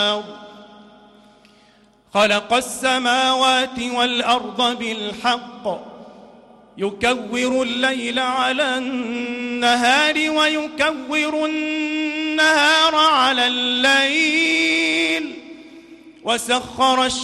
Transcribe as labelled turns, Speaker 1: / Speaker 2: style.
Speaker 1: خلق السماوات والأرض بالحق يكور الليل على النهار ويكور النهار على الليل وسخر